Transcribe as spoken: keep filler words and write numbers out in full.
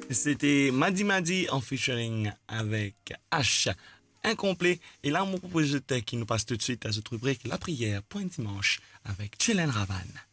C'était Madi Madi en featuring avec H. Incomplet. Et là, mon propositeur qui nous passe tout de suite à cette rubrique, la prière, point dimanche, avec Chilène Ravan.